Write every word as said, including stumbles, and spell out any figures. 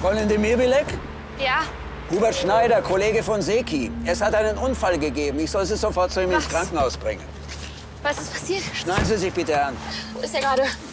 Freundin Demirbilek? Ja? Hubert Schneider, Kollege von Seki. Es hat einen Unfall gegeben. Ich soll Sie sofort zu ihm ins Was? Krankenhaus bringen. Was ist passiert? Schneiden Sie sich bitte an. Wo ist er gerade?